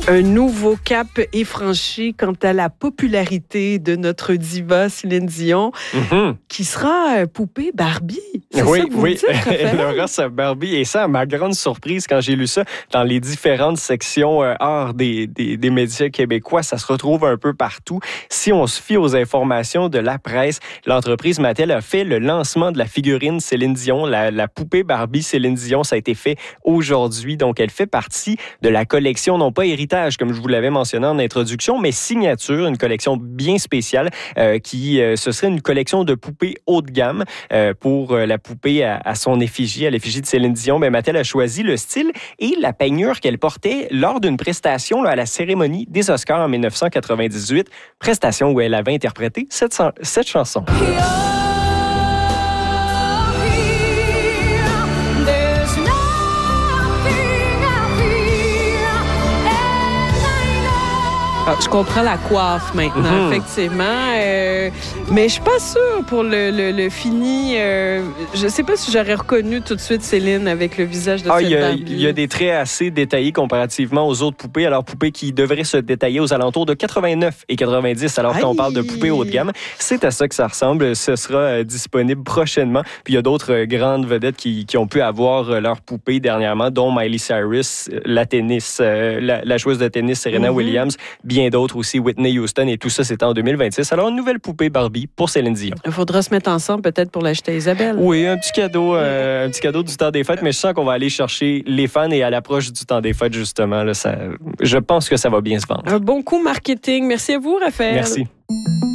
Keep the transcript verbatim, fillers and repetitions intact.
Un nouveau cap est franchi quant à la popularité de notre diva Céline Dion, mm-hmm. qui sera poupée Barbie. C'est oui, ça que vous oui. dites, Elle aura sa Barbie. Et ça, à ma grande surprise, quand j'ai lu ça dans les différentes sections euh, hors des, des, des médias québécois, ça se retrouve un peu partout. Si on se fie aux informations de la presse, l'entreprise Mattel a fait le lancement de la figurine Céline Dion, la, la poupée Barbie Céline Dion. Ça a été fait aujourd'hui. Donc, elle fait partie de la collection, non pas héritage, comme je vous l'avais mentionné en introduction, mais signature, une collection bien spéciale euh, qui, euh, ce serait une collection de poupées haut de gamme euh, pour euh, la poupée à, à son effigie, à l'effigie de Céline Dion. Ben, Mattel a choisi le style et la peignure qu'elle portait lors d'une prestation là, à la cérémonie des Oscars en dix-neuf cent quatre-vingt-dix-huit, prestation où elle avait interprété cette, cette chanson. Ah, je comprends la coiffe maintenant, mm-hmm. effectivement. Euh, mais je suis pas sûre pour le, le, le fini. Euh, je sais pas si j'aurais reconnu tout de suite Céline avec le visage de ah, cette il y a, Barbie. Il y a des traits assez détaillés comparativement aux autres poupées. Alors, poupées qui devraient se détailler aux alentours de quatre-vingt-neuf et quatre-vingt-dix, alors Aïe. qu'on parle de poupées haut de gamme. C'est à ça que ça ressemble. Ce sera euh, disponible prochainement. Puis, il y a d'autres euh, grandes vedettes qui, qui ont pu avoir euh, leur poupée dernièrement, dont Miley Cyrus, la tennis, euh, la, la joueuse de tennis Serena mm-hmm. Williams, bien d'autres aussi, Whitney Houston, et tout ça, c'était en deux mille vingt-six. Alors, une nouvelle poupée Barbie pour Céline Dion. Il faudra se mettre ensemble peut-être pour l'acheter à Isabelle. Oui, un petit cadeau, euh, un petit cadeau du temps des fêtes, mais je sens qu'on va aller chercher les fans et à l'approche du temps des fêtes, justement, là, ça, je pense que ça va bien se vendre. Un bon coup marketing. Merci à vous, Raphaël. Merci.